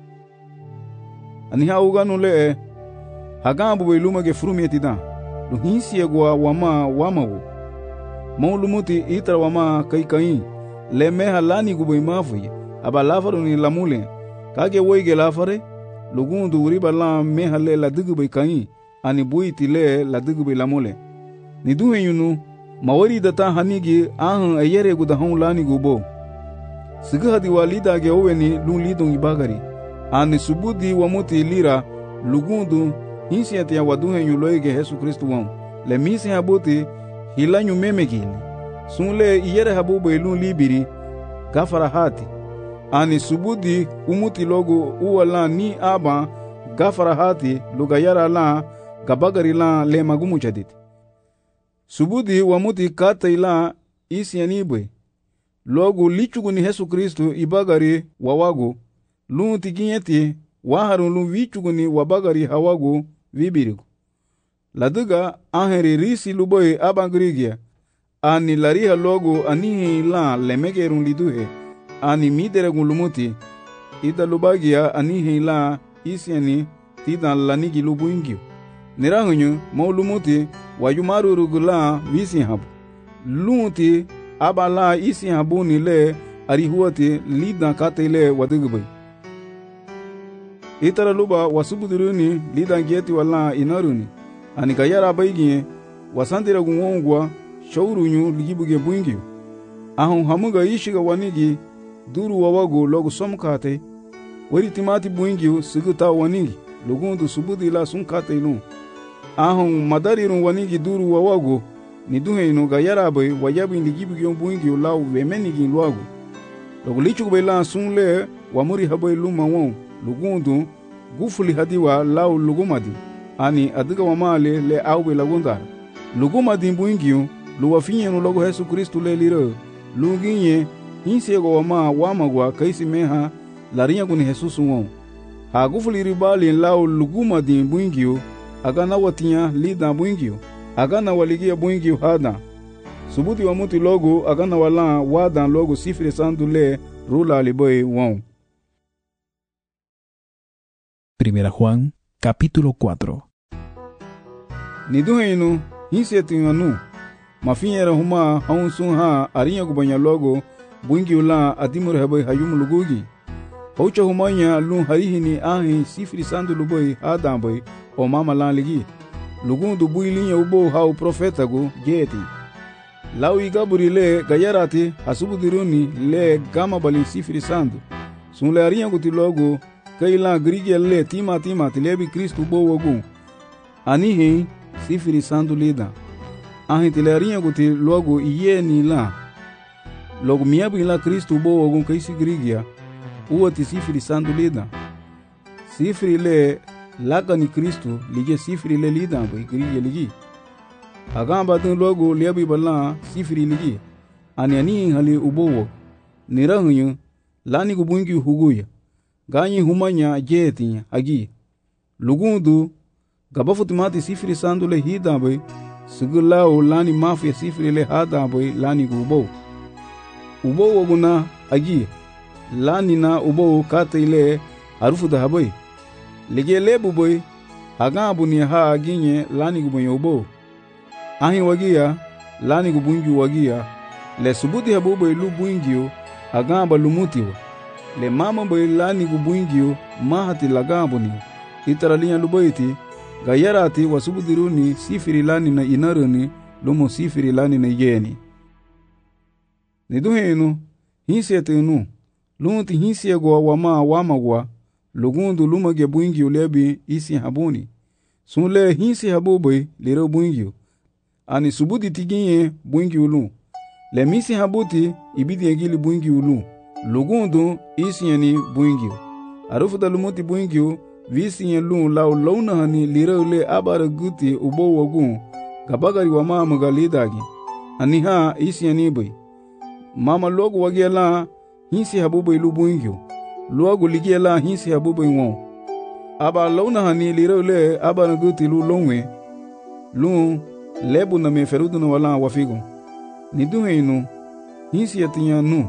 ani hauganu le hagambu boy lumage frume etida lu hinsi egwa wama wamawo maulumuti itra wama kai kai le meha lanigu boy mafi abalafaru ni lamule kage woige lafare lugundu uriba la mehale la digube kai ani buiti le la digube lamole ni duhe yunu mawari data hanigi ahan ayere guda hon lani gubo siga hadi walida ge oweni lun lidon ibagari ani subudi wa muti lira lugundu insiate ya waduhe yuloige Yesu Kristo won le misi habuti hilanyu memegili sunle iyere habubo lun libiri gafara hati ani subudi umuti logo uwala ni aba gafara hati lugayara la gabagari la le magumu chadit subudi wamuti kata ila isi anibwe logo lichugu ni Yesu Kristo ibagari wawago lunti ginyeti waharun lu wichugu ni wabagari hawago vibirigo laduga aheri risi luboy abangrigia ani lariha logo ani la lemegerun liduhe ani midere gulumuti ita lubagia ani hila isiani tidan lanigi lu buingio. Nirahunyu mau lumuti wayumaru rugula visi habu. Lumuti abala isi habu ni le arihuati lidan kate le wadugubai. Itara luba wasubuduruni lidan gieti wala inaruni. Ani kayara baigie wasantira gungongwa shaurunyu ligibuge buingio. Ahun hamuga ishiga wanigi duru wawago logo somkate. Weri timati buingio siguta wanigi lugundu subudi la sunkate ilun. Ahun madarirun wanigi duru wawago ni duheinu gayara bai wayabi ligibuge buingio lau vemenigi luago. Logo lichukube la sunle wamuri habai luma won lugundu gufuli hadiwa lau lugumadi. Ani adiga wamale le aube lagundar. Lugumadi buingio luwafinyenu logo Yesu Kristu le liro. Luginye hinsego wama wamagwa kaisi meha larinya kuni Jesus won. Ha gufuli ribali lau lugumadi buingio agana watinya lida buingio. Agana waligia buingio hada. Subuti wa muti logo agana wala wadan logo sifire sandule rula liboy won.
Primera Juan, capítulo cuatro.
Niduheinu hinsetinganu mafinyera huma haunsun ha arinya kubanya logo buingi ula adimur haboy hayum lugugi. Haucha humanya lun harihini ahi sifiri sandu luboy hadamboy o mama lan ligi. Lugundu builinya ubo hau profetago jeti. Lawi gaburi le gayarati hasubudiruni le gama bali sifiri sandu. Sunle arinya kuti logo kaila grige le tima tima tilebi Kristu bo wogun. Anihi sifiri sandu lida. Ahi tilarinya kuti logo iye ni la. Logo miabu ila Kristu bo wogun kaisi grigia. Uwa ti sifiri sandu lida. Sifiri le laka ni Kristu lige sifiri le lida bai grigia ligi. Agamba dun logo liabi bala sifiri ligi. Ani ani hali ubo wog. Nirahunyu lani kubungi huguya. Ganyi humanya jeti agi. Lugundu gabafutimati sifiri sandu le hida bai. Sigulao lani mafia sifiri le hada bai lani gubo. Ubo woguna agi. Lani na ubo kate ile harufu da habai. Lige lebu bai. Agabu ni ha aginye lani gubanyo ubo. Ahi wagia lani gubungi wagia. Le subuti habu bai lu buingio agamba lumutiwa. Le mama bai lani gubungio mahati lagambuni. Itaralinya lubaiti gayarati wasubudiruni sifiri lani na inaruni lumo sifiri lani na yeni. Niduhenu hinsetenu lunti hinsiegwa wama wamagwa lugundu lumage buingio lebi isi habuni. Sunle hinsi habubai liro buingio. Ani subudi tiginye buingio lu. Le misi habuti ibidi egili buingio lu. Lugundu isi yani buingio. Arufuta lumuti buingio visi yan lu lau launa hani liro le abara guti ubo wagun. Gabagari wa mama galidagi. Aniha isi yani bai. Mama logo wagia la hinsi habubai lu buingio. Luagu ligia la hinsi habubai won. Aba launa hani liro le abara guti lu longwe. Lu lebu na meferudu na wala wafigo. Niduheinu hinsi yatinya nu.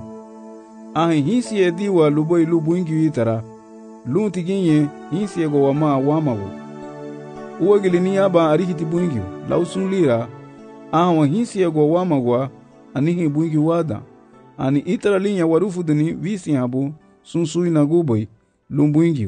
Ahi hinsi ediwa luboy lu buingi itara. Lu tiginye hinsi ego wama wamago. Uwagili ni aba arihiti buingi. Lausun lira. Ahawa hinsi ego wamagwa anihi buingi wada. Ani itara linya warufu dini visi habu sunsui na guboy lu buingi.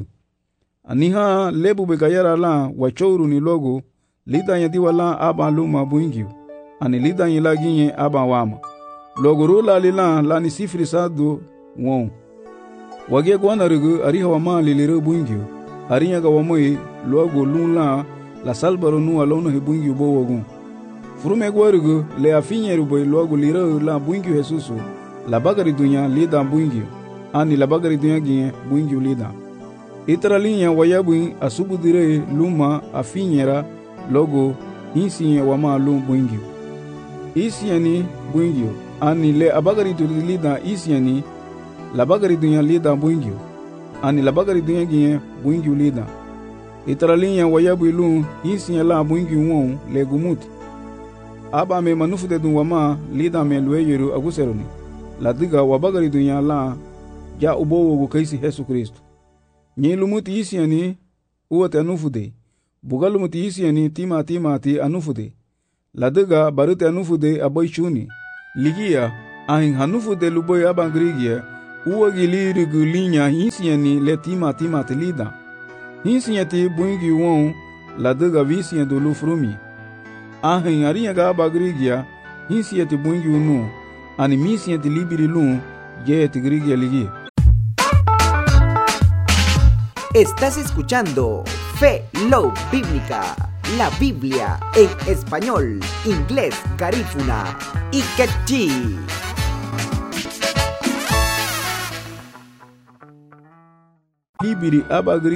Aniha lebu begayara la wachouru ni logo. Lida yadiwa la aba luma buingi. Ani lida yila ginye aba wama. Logo rula lila la ni sifiri sadu won. Wage gwana rigu ariha wama liliru buingio. Arinya ga wamoi logo lula la salbaro nuwa lono he buingio bo wogun. Furume gwa rigu le afinye ruboy logo liru la buingio Jesusu. La bagari dunya lida buingio. Ani la bagari dunya ginye buingio lida. Itara linya wayabu asubu dire luma afinyera logo hinsi wama lum buingio. Isi yani buingio. Ani le abagari tu lida isi yani la bagari dunya lida buingio. Ani la bagari dunya ginye buingio lida. Itaralinya wayabu ilu isi la buingio won le gumuti. Aba me manufu de dun wama lida me lueyeru aguseruni. La diga wabagari dunya la ja ubo wogu kaisi Yesu Kristu. Nye lumuti isi yani uwate anufude. Bugalumu ti isieni tima tima ti anufude. Ladega barute anufude aboy chuni. Ligia ahin hanufude luboy abangrigia. Uwa giliri gulinya hinsieni le tima tima ti lida. Hinsieni buingi won ladega visien do lufrumi. Ahin arinha ga abagrigia hinsieni buingi unu. Animisien ti libiri lun ye ti grigia ligi.
Estás escuchando Fe Love Bíblica, la Biblia en español, inglés, garífuna y quechí.
Libiri abagri